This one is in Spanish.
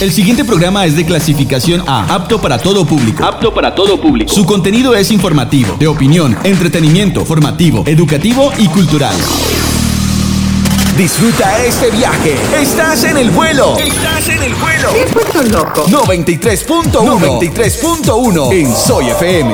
El siguiente programa es de clasificación A, apto para todo público. Apto para todo público. Su contenido es informativo, de opinión, entretenimiento, formativo, educativo y cultural. Disfruta este viaje. Estás en el vuelo. Estás en el vuelo. ¿Te has puesto loco? 93.1 en Soy FM.